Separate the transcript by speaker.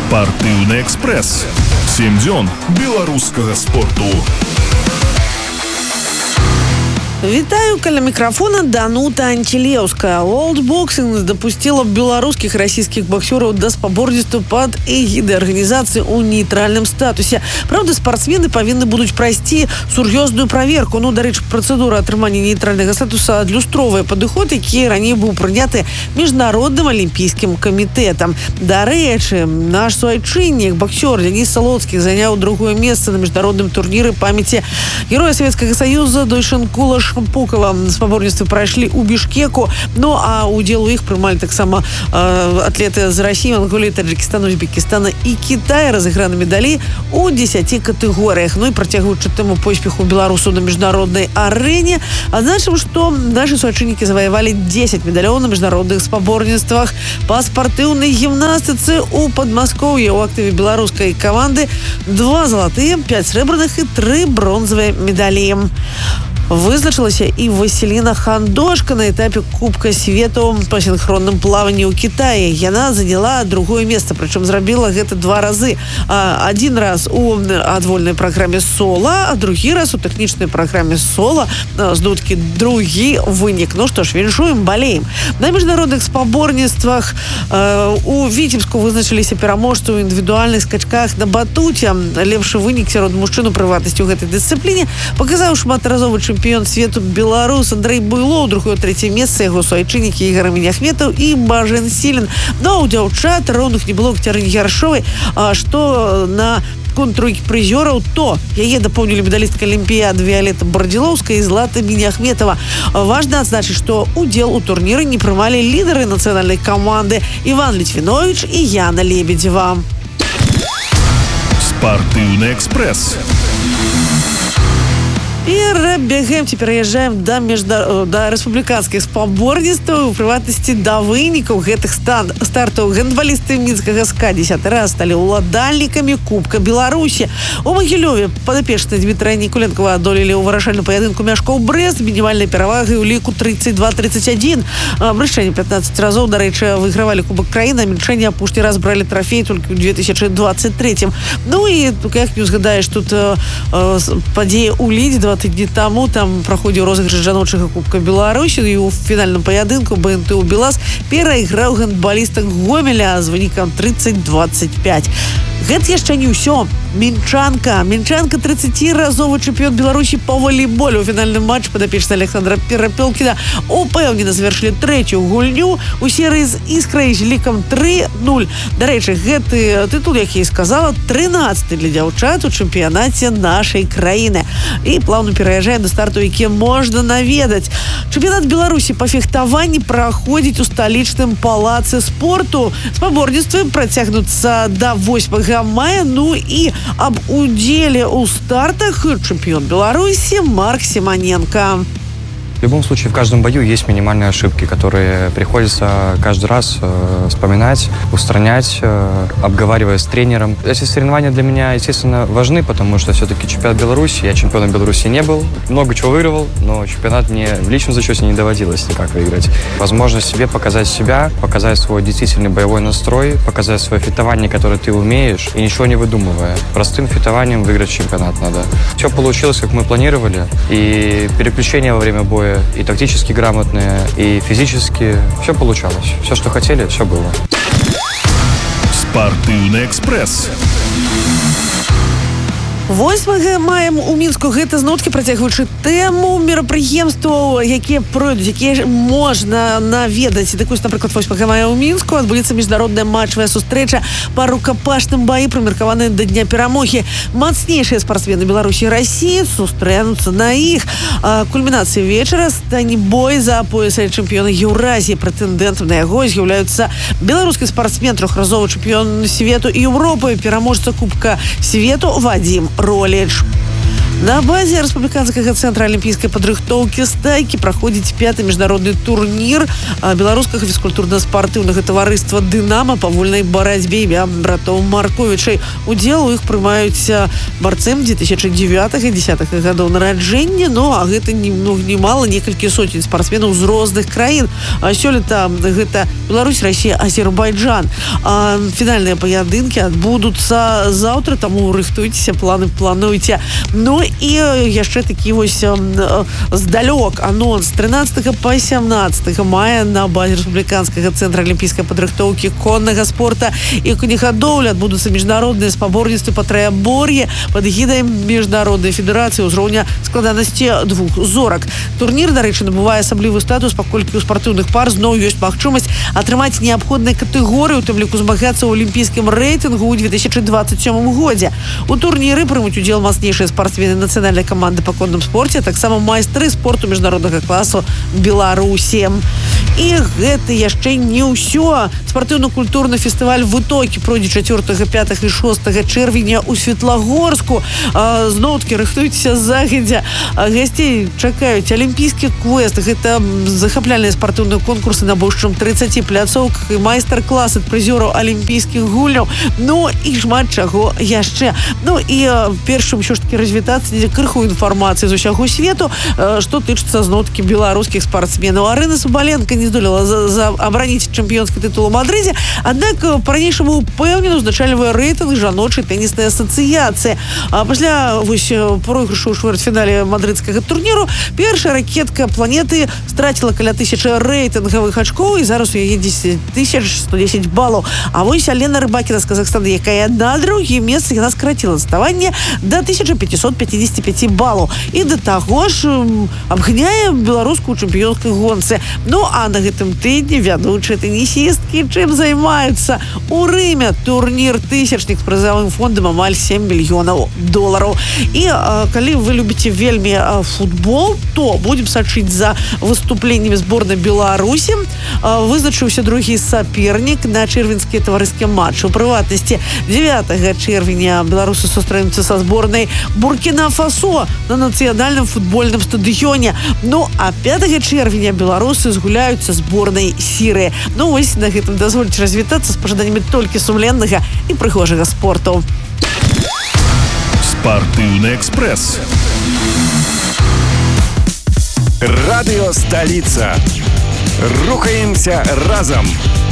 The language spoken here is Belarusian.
Speaker 1: Спартыўны экспрэс. 7 дзён беларускага спорту.
Speaker 2: Вітаю, каля мікрафона Данута Антилеўская. World Boxing допустила беларускіх і расійскіх боксёраў да спаборніцтва пад эгідай арганізацыі ў нейтральным статусе. Праўда, спартсмены павінны будуць прайсці сур'ёзную праверку. Дарэчы, працэдура атрымання нейтральнага статуса адлюстроўвае падыход, які раней быў прыняты міжнародным алімпійскім камітэтам. Дарэчы, наш суайчыннік, боксёр Денис Солоцкі заняў другое месца на міжнародным турніры памяці героя Савецкага Саюза Дойшанкула Шампукова. Спаборніцтвы прайшлі ў Бішкеку, а удзел у іх прымалі таксама атлеты з Расіі, Манголіі, Таджикістана, Узбекістана і Китая. Разыграны медалі у 10 катэгорыях. І працягваючы тэму поспеху беларусаў на міжнароднай арэне, адзначым, што нашы суайчыннікі заваявалі 10 медалёў на міжнародных спаборніцтвах па спартыўнай гімнастыцы ў Падмаскоўі. У актыве беларускай каманды 2 залатыя, 5 срэбраных і 3 бронзавыя медалі. Вызначылася і Васіліна Хандошка на этапе Кубка свету па сінхронным плаванні ў Кітаі. Яна заняла другое месца, прычым зрабіла гэта 2 разы. Адзін раз у адвольнай праграме сола, а другі раз у тэхнічнай праграме сола. Здуткі другі вынік. Што ж, віншуем, балеем. На міжнародных спаборніцтвах у Віцебску вызначыліся пераможцы ў індывідуальных скачках на батуце. Лепшы вынік сярод мужчын у прыватнасці ў гэтай дысцыпліне паказаў шматразовы чэмпіён свету беларус Андрэй Буйлоў. Другое-трэцяе месца яго суайчыннікі Ігор Міняхметаў і Бажэн Сілін. У дзяўчат роўных не было Кацярыне Яршовай, што на контройкі прызёраў, то яе дапоўнілі медалістка Алімпіяды Віалета Бардзілоўская і Злата Міняхметава. Важна адзначыць, што удзел у турніры не прымалі лідары нацыянальнай каманды Іван Літвіновіч і Яна Лебедзева.
Speaker 1: Спартыўны экспрэс.
Speaker 2: Перабегаем, пераязджаем да рэспубліканскіх спаборніцтваў, у прыватнасці да вынікаў гэтых стартаў. Гандбалісты мінскага СКА 10 раз сталі ўладальнікамі Кубка Беларусі. У Магілёве падапечныя Дмітрая Нікуленкова адолелі ў вырашальным паядынку Мяшкоў Брэст мінімальнай перавагай у ліку 32-31. Брышчане 15 разоў, дарэчы, выйгравалі Кубак краіны, а мінчане апошні раз бралі трафей толькі ў 2023. І як не узгадаеш, тут падзея ў Лідзе 2 тыдні таму, там праходзіў розыгрыш жаночага Кубка Беларусі, і ў фінальным паядынку БНТУ «Белаз» перайграў гандбалістак Гомеля з вынікам 30-25. Гэта яшчэ не ўсё. Мінчанка 30-разовы чэмпіён Беларусі па волейболе. У фінальным матчы падапечныя Александра Перапёлкіна упэўнена завяршылі 3-ю гульню у серыі з Іскрай з лікам 3-0. Дарэчы, гэты тытул, як я і сказала, 13-й для дзяўчат у чэмпіянаце нашай краіны. І плаўна пераязджаем да старту, які можна наведаць. Чэмпіянат Беларусі па фехтаванні праходзіць у сталічным палацы спорту. Спаборніцтвы працягнуцца да 8 мая. І об удзеле ў стартах чэмпіён Беларусі Марк Симоненко.
Speaker 3: В любом случае, в каждом бою есть минимальные ошибки, которые приходится каждый раз вспоминать, устранять, обговаривая с тренером. Эти соревнования для меня, естественно, важны, потому что все-таки чемпионат Беларуси, я чемпионом Беларуси не был, много чего выигрывал, но чемпионат мне в личном зачете не доводилось никак выиграть. Возможность себе, показать свой действительный боевой настрой, показать свое фехтование, которое ты умеешь, и ничего не выдумывая. Простым фехтованием выиграть чемпионат надо. Все получилось, как мы планировали, и переключение во время боя и тактически грамотные, и физически. Все получалось. Все, что хотели, все было.
Speaker 1: Спартыўны экспрэс.
Speaker 2: 8 мая у Мінску гэта зноткі, працягваючы тэму мерапрыемстваў, якія пройдуць, якія можна наведаць. Так вось, напрыклад, 8 мая ў Мінску адбудзецца міжнародная матчавая сустрэча па рукапашным баі, прымеркаваная да дня перамогі. Мацнейшыя спартсмены Беларусі і Расіі сустрэнуцца на іх. Кульмінацыяй вечара стане бой за пояс чэмпіёна Еўразіі. Прэтэндэнтам на яго з'яўляюцца беларускі спартсмен, 3-разовы чэмпіён свету і Еўропы, пераможца Кубка свету Вадзім Роліч. На базе рэспубліканскага цэнтра алімпійскай падрыхтоўкі «Стайкі» праходзіць 5-й міжнародны турнір беларускага фізкультурна-спартыўнага таварыства «Дынама» па вольнай барацьбе імя братоў Марковічай. Удзел у іх прымаюць барцэм 2009-10 гадоў нараджэння, а гэта ні многа ні мала некалькі сотень спартсменаў з розных краін. Сёлета гэта Беларусь, Расія, Азербайджан. Фінальныя паядынкі адбудуцца заўтра, таму рыхтуйцеся, плануйце. І яшчэ такі вось здалёк анонс. 13 па 17 мая на базе рэспубліканскага цэнтра алімпійскай падрыхтоўкі коннага спорта і конегадоўлі адбудуцца міжнародныя спаборніцтвы па трыабор'і пад эгідай міжнароднай федэрацыі ўзроўня складанасці 2 зорак. Турнір, дарэчы, набывае асаблівы статус, паколькі у спартыўных пар зноў ёсць магчымасць атрымаць неабходныя катэгорыі, у тым ліку змагацца ў алімпійскім рэйтынгу ў 2027 годзе. У турніры прымуць удзел мацнейшыя спартсмены нацыянальнай каманды па конным спорце, а таксама майстры спорту міжнароднага класу Беларусі. І гэта яшчэ не ўсё. Спартыўна-культурны фестываль «Вытокі» пройдзе 4, 5 і 6 чэрвеня ў Светлагорску. Зноў-такі рыхтуйцеся загадзя. Гасцей чакаюць алімпійскі квест. Гэта захапляльныя спартыўныя конкурсы на больш чым 30 пляцоўках і майстар-клас ад прызёраў алімпійскіх гульняў. І шмат чаго яшчэ. І першым ўсё ж такі развітацца крыху інфармацыі з усяго свету, што тычыцца зноў-такі беларускіх спартсменаў. Арына Сабаленка не здолела абараніць чэмпіёнскі тытул у Мадрыдзе, аднак па-ранейшаму упэўнена узначальвае рэйтынг жаночай тэніснай асацыяцыі. Пасля пройгрышу ў чвэрцьфінале мадрыдскага турніру першая ракетка планеты страціла каля 1000 рэйтынгавых ачкоў і зараз у яе 10110 балаў. А вось Алена Рыбакіна з Казахстана, якая на другім месцы, яна скараціла адставанне да 1555 балаў. І да таго ж абганяе беларускую чэмпіёнскай гонцы. А на гэтым тыдні вядучыя тэнісісткі чым займаюцца? У Рыме турнір тысячнік з прызавым фондам амаль 7 мільёнаў долараў. І калі вы любіце вельмі футбол, то будзем сачыць за выступленнямі зборнай Беларусі. Вызначыўся другі сапернік на чэрвеньскія таварыскія матчы. У прыватнасці 9 чэрвеня беларусы сустрэнуцца са зборнай Буркіна-Фасо на нацыянальным футбольным стадыёне. А 5 чэрвеня беларусы згуляюцца зборнай Сірыі. Вось на гэтым дазвольце развітацца з пажаданнямі толькі сумленнага і прыгожага спорту.
Speaker 1: Спортивный экспресс.
Speaker 4: Радио «Столица». Рухаемся разом.